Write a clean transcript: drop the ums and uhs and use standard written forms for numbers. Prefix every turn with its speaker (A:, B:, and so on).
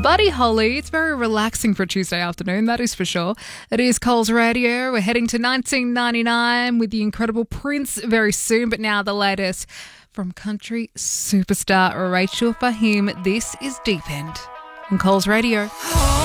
A: Buddy Holly, it's very relaxing for a Tuesday afternoon, that is for sure. It is Coles Radio. We're heading to 1999 with the incredible Prince very soon, but now the latest from country superstar Rachel Fahim. This is Deep End on Coles Radio.